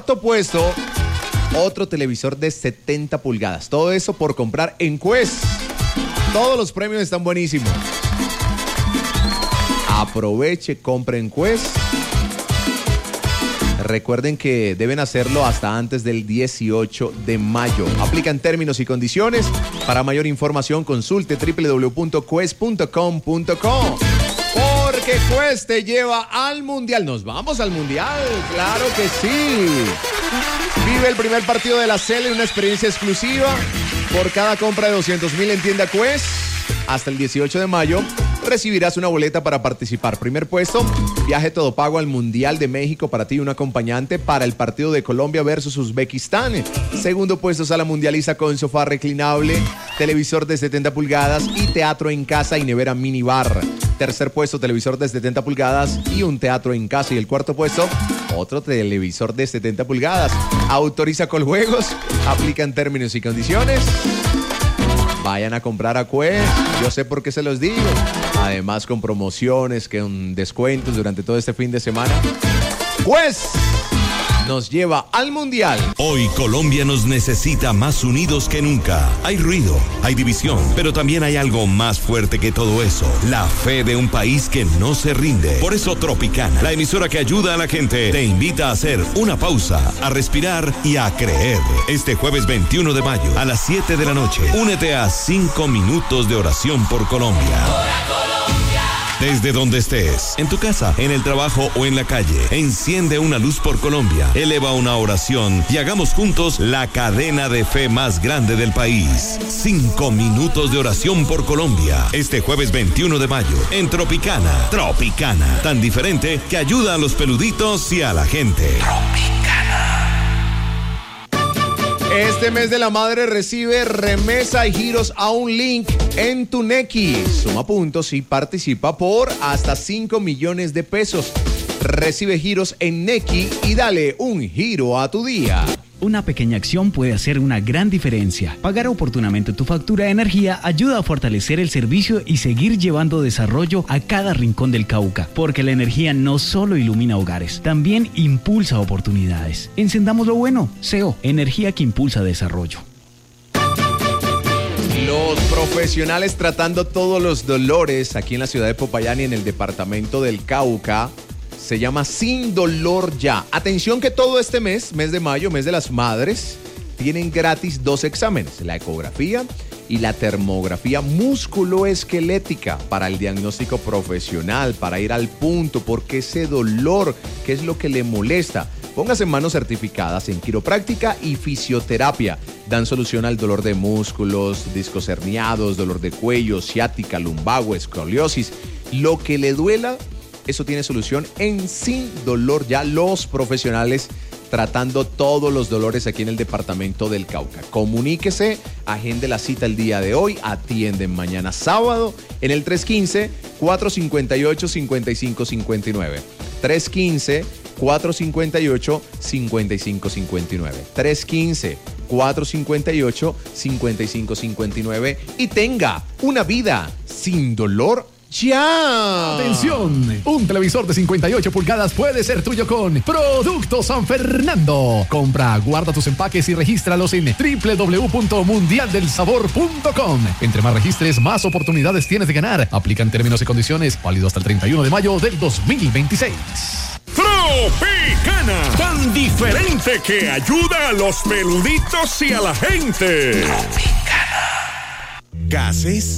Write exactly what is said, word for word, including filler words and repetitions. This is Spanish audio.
cuarto puesto, otro televisor de setenta pulgadas. Todo eso por comprar en Quest. Todos los premios están buenísimos. Aproveche, compre en Quest. Recuerden que deben hacerlo hasta antes del dieciocho de mayo. Aplican términos y condiciones. Para mayor información, consulte doble u doble u doble u punto quest punto com punto co. Porque Quest te lleva al Mundial. Nos vamos al Mundial, claro que sí. Vive el primer partido de la Sele en una experiencia exclusiva. Por cada compra de doscientos mil en tienda Quest, hasta el dieciocho de mayo, recibirás una boleta para participar. Primer puesto, viaje todo pago al Mundial de México para ti y un acompañante para el partido de Colombia versus Uzbekistán. Segundo puesto, sala mundialista con sofá reclinable, televisor de setenta pulgadas y teatro en casa y nevera minibar. Tercer puesto, televisor de setenta pulgadas y un teatro en casa. Y el cuarto puesto, otro televisor de setenta pulgadas. Autoriza Coljuegos, aplican términos y condiciones. Vayan a comprar a Quest, yo sé por qué se los digo. Además con promociones, con descuentos durante todo este fin de semana. Quest nos lleva al Mundial. Hoy Colombia nos necesita más unidos que nunca. Hay ruido, hay división, pero también hay algo más fuerte que todo eso. La fe de un país que no se rinde. Por eso Tropicana, la emisora que ayuda a la gente, te invita a hacer una pausa, a respirar y a creer. Este jueves veintiuno de mayo a las siete de la noche, únete a cinco minutos de oración por Colombia. Desde donde estés, en tu casa, en el trabajo o en la calle, enciende una luz por Colombia, eleva una oración y hagamos juntos la cadena de fe más grande del país. Cinco minutos de oración por Colombia, este jueves veintiuno de mayo, en Tropicana. Tropicana, tan diferente que ayuda a los peluditos y a la gente. Tropicana. Este mes de la madre recibe remesa y giros a un link en tu Nequi. Suma puntos y participa por hasta cinco millones de pesos. Recibe giros en Nequi y dale un giro a tu día. Una pequeña acción puede hacer una gran diferencia. Pagar oportunamente tu factura de energía ayuda a fortalecer el servicio y seguir llevando desarrollo a cada rincón del Cauca, porque la energía no solo ilumina hogares, también impulsa oportunidades. Encendamos lo bueno. C E O, energía que impulsa desarrollo. Los profesionales tratando todos los dolores aquí en la ciudad de Popayán y en el departamento del Cauca. Se llama Sin Dolor Ya. Atención que todo este mes, mes de mayo, mes de las madres, tienen gratis dos exámenes, la ecografía y la termografía musculoesquelética para el diagnóstico profesional, para ir al punto, porque ese dolor, ¿qué es lo que le molesta? Póngase en manos certificadas en quiropráctica y fisioterapia. Dan solución al dolor de músculos, discos herniados, dolor de cuello, ciática, lumbago, escoliosis. Lo que le duela, eso tiene solución en Sin Dolor Ya. Los profesionales tratando todos los dolores aquí en el departamento del Cauca. Comuníquese, agende la cita el día de hoy, atienden mañana sábado en el tres uno cinco, cuatro cinco ocho, cinco cinco cinco nueve. tres uno cinco, cuatro cinco ocho, cinco cinco cinco nueve. tres uno cinco, cuatro cinco ocho, cinco cinco cinco nueve y tenga una vida sin dolor ya. Atención, un televisor de cincuenta y ocho pulgadas puede ser tuyo con Producto San Fernando. Compra, guarda tus empaques y regístralos en doble u doble u doble u punto mundial del sabor punto com. Entre más registres, más oportunidades tienes de ganar. Aplican términos y condiciones, válido hasta el treinta y uno de mayo del dos mil veintiséis. Tropicana, tan diferente que ayuda a los peluditos y a la gente. Tropicana. Gases